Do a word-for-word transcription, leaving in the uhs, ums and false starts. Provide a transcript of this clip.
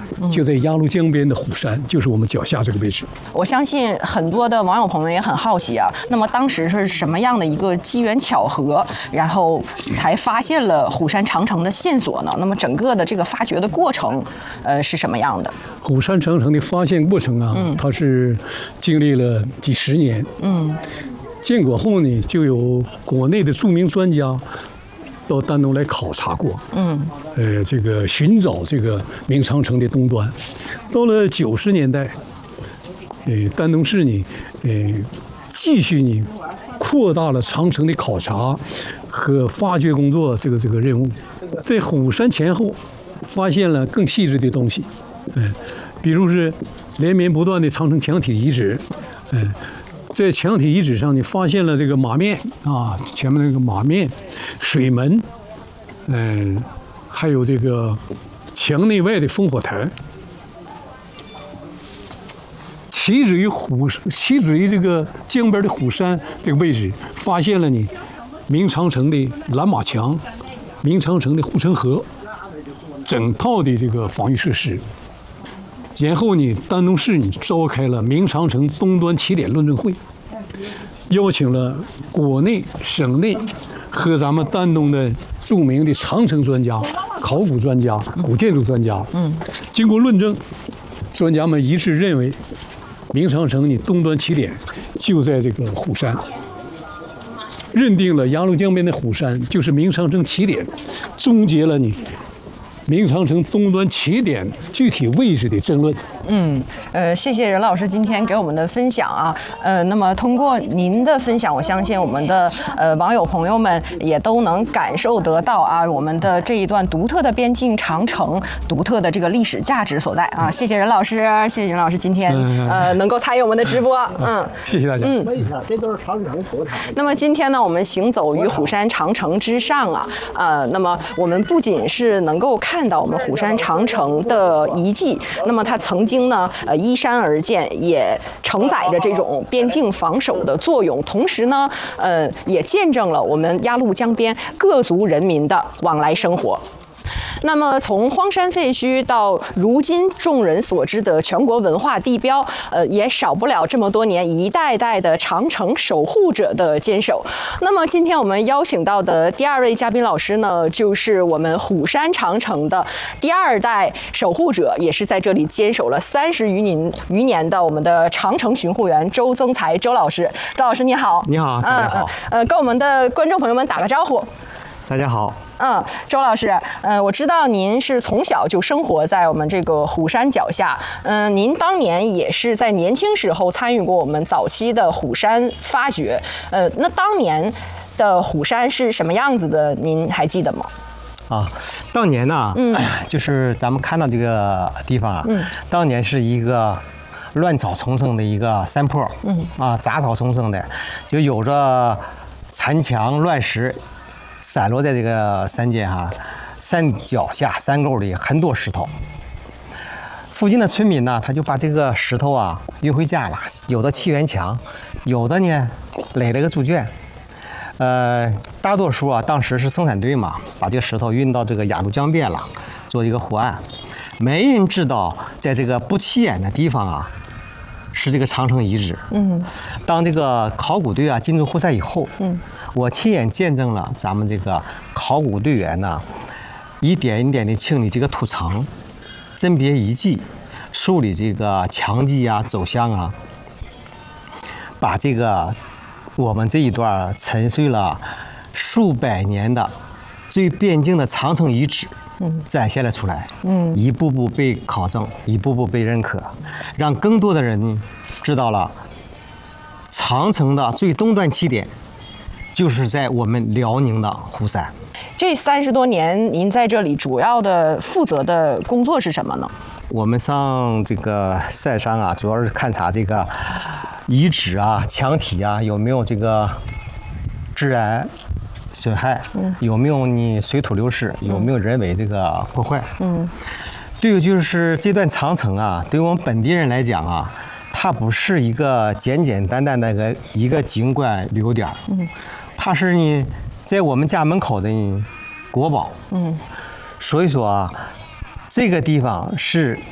就在鸭绿江边的虎山，就是我们脚下这个位置。 我相信很多的网友朋友也很好奇啊，那么当时是什么样的一个机缘巧合，然后才发现了虎山长城的线索呢？那么整个的这个发掘的过程，呃，是什么样的？ 虎山长城的发现过程啊，嗯、它是经历了几十年。嗯，建国后呢，就有国内的著名专家到丹东来考察过。嗯，呃，这个寻找这个明长城的东端。到了九十年代，呃，丹东市呢，呃，继续呢扩大了长城的考察和发掘工作这个这个任务，在虎山前后发现了更细致的东西。嗯，比如是连绵不断的长城墙体遗址。嗯，在墙体遗址上呢，发现了这个马面啊，前面那个马面、水门，嗯，还有这个墙内外的烽火台。起止于虎，起止于这个江边的虎山这个位置，发现了呢明长城的拦马墙、明长城的护城河，整套的这个防御设施。然后呢，丹东市呢召开了明长城东端起点论证会，邀请了国内、省内和咱们丹东的著名的长城专家、考古专家、古建筑专家。嗯，经过论证，专家们一致认为，明长城的东端起点就在这个虎山，认定了鸭绿江边的虎山就是明长城起点，终结了你明长城东端起点具体位置的争论。 嗯，呃，谢谢任老师今天给我们的分享啊。呃，那么通过您的分享，我相信我们的呃网友朋友们也都能感受得到啊，我们的这一段独特的边境长城独特的这个历史价值所在啊。谢谢任老师，谢谢任老师今天呃能够参与我们的直播。嗯， 谢谢大家。 嗯， 这都是长城所产。 那么今天呢，我们行走于虎山长城之上啊，呃，那么我们不仅是能够看看到我们虎山长城的遗迹，那么它曾经呢，呃，依山而建，也承载着这种边境防守的作用，同时呢，呃，也见证了我们鸭绿江边各族人民的往来生活。那么，从荒山废墟到如今众人所知的全国文化地标，呃，也少不了这么多年一代代的长城守护者的坚守。那么，今天我们邀请到的第二位嘉宾老师呢，就是我们虎山长城的第二代守护者，也是在这里坚守了三十余年余年的我们的长城巡护员周增才周老师。周老师你好。 你好，大家好。 呃，呃跟我们的观众朋友们打个招呼。 大家好。 嗯，周老师，呃，我知道您是从小就生活在我们这个虎山脚下，嗯、呃，您当年也是在年轻时候参与过我们早期的虎山发掘，呃，那当年的虎山是什么样子的？您还记得吗？ 啊，当年呢， 嗯， 就是咱们看到这个地方啊，嗯，当年是一个乱草丛生的一个山坡，嗯，啊，杂草丛生的，就有着残墙乱石。散落在这个山间哈、啊，山脚下山沟里很多石头。附近的村民呢，他就把这个石头啊运回家了，有的砌垣墙，有的呢垒了个猪圈。呃，大多数啊，当时是生产队嘛，把这个石头运到这个鸭绿江边了，做一个护岸。没人知道，在这个不起眼的地方啊，是这个长城遗址。嗯，当这个考古队啊进入虎山以后，嗯。我亲眼见证了咱们这个考古队员呢，一点一点的清理这个土层，甄别遗迹，梳理这个墙基啊、走向啊，把这个我们这一段沉睡了数百年的最边境的长城遗址，嗯，展现了出来，嗯，一步步被考证，一步步被认可，让更多的人知道了长城的最东端起点。就是在我们辽宁的虎山。 这三十多年，您在这里主要的负责的工作是什么呢？ 我们上这个山上啊，主要是勘察这个遗址啊、墙体啊有没有这个自然损害，嗯，有没有你水土流失，有没有人为这个破坏。嗯，对于就是这段长城啊，对于我们本地人来讲啊，它不是一个简简单单的一个一个景观旅游点，嗯。它是呢，在我们家门口的国宝，嗯，所以说啊，这个地方是